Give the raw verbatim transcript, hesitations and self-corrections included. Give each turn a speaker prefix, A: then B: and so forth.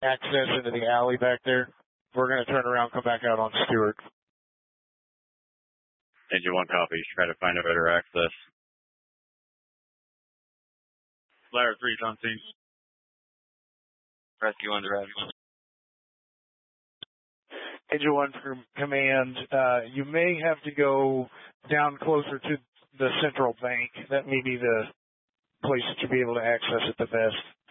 A: access into the alley back there. We're going to turn around, come back out on Stewart.
B: Engine one copy. Try to find a better access. Flyer three's on scene. Rescue one to rescue.
A: Engine one from command, uh, you may have to go down closer to the central bank. That may be the place that you'll be able to access it the best.